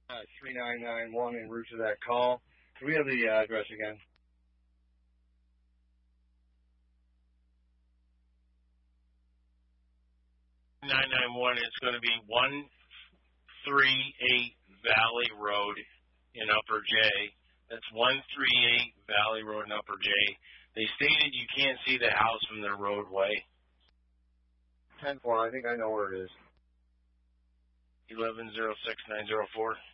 3991 en route to that call. Can we have the address again? 991, it's going to be 138 Valley Road in Upper J. That's 138 Valley Road in Upper J. They stated you can't see the house from the roadway. 10-4, I think I know where it is. 1106-904.